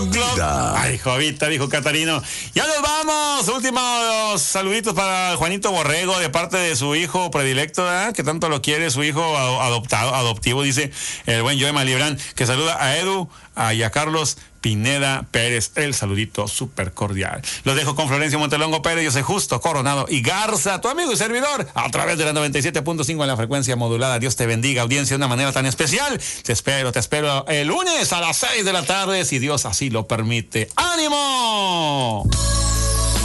Ay, Jovita, dijo Catarino. Ya nos vamos. Últimos saluditos para Juanito Borrego de parte de su hijo predilecto, ¿verdad? Que tanto lo quiere, su hijo adoptivo, dice el buen Joe Malibrán, que saluda a Edu y a Carlos Pineda Pérez. El saludito súper cordial. Los dejo con Florencio Montelongo Pérez, yo soy Justo Coronado y Garza, tu amigo y servidor, a través de la 97.5 en la frecuencia modulada. Dios te bendiga, audiencia, de una manera tan especial. Te espero el lunes a las 6 de la tarde, si Dios así lo permite. ¡Ánimo!